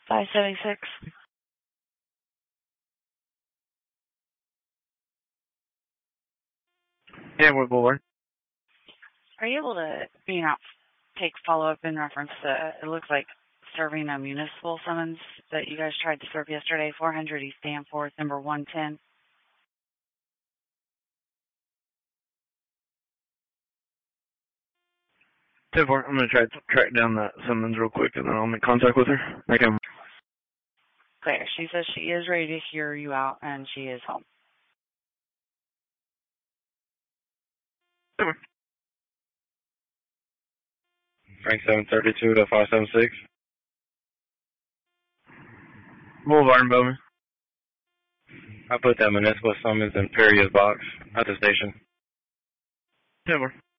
576. Yeah, we're Boulevard. Are you able to take follow-up in reference to, it looks like, serving a municipal summons that you guys tried to serve yesterday, 400 East Danforth, number 110? I'm going to try to track down that summons real quick, and then I'll make contact with her. Okay. Clear. She says she is ready to hear you out, and she is home. Frank 732 to 576. Boulevard in Bowman. I put that municipal summons in Perry's box at the station. Timber.